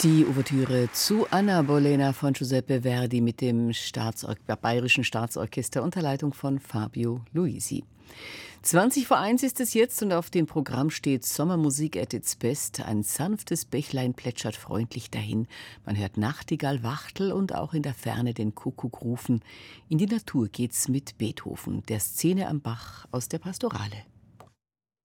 Die Ouvertüre zu Anna Bolena von Giuseppe Verdi mit dem Bayerischen Staatsorchester unter Leitung von Fabio Luisi. 1:20 ist es jetzt und auf dem Programm steht Sommermusik at its best. Ein sanftes Bächlein plätschert freundlich dahin. Man hört Nachtigall, Wachtel und auch in der Ferne den Kuckuck rufen. In die Natur geht's mit Beethoven, der Szene am Bach aus der Pastorale.